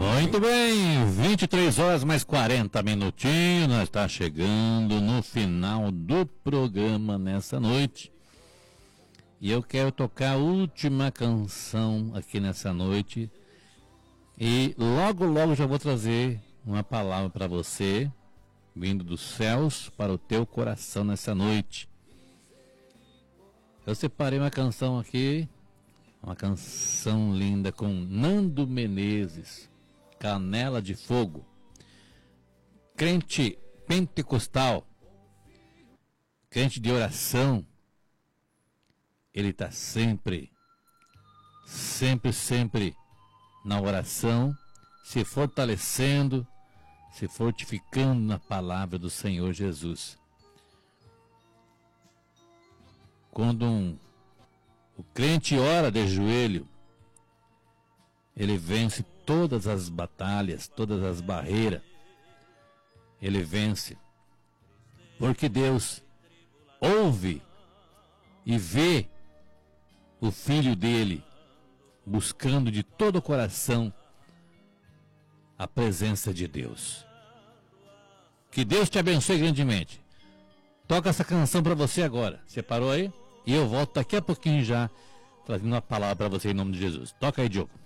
Muito bem, 23 horas mais 40 minutinhos, nós está chegando no final do programa nessa noite. E eu quero tocar a última canção aqui nessa noite. E logo já vou trazer uma palavra para você, vindo dos céus para o teu coração nessa noite. Eu separei uma canção aqui, uma canção linda com Nando Menezes, Canela de Fogo. Crente pentecostal, crente de oração, ele está sempre na oração, se fortalecendo, se fortificando na palavra do Senhor Jesus. Quando o crente ora de joelho, ele vence todas as batalhas, todas as barreiras. Ele vence. Porque Deus ouve e vê o filho dele buscando de todo o coração a presença de Deus. Que Deus te abençoe grandemente. Toca essa canção para você agora. Separou aí? E eu volto daqui a pouquinho já trazendo uma palavra para você em nome de Jesus. Toca aí, Diogo.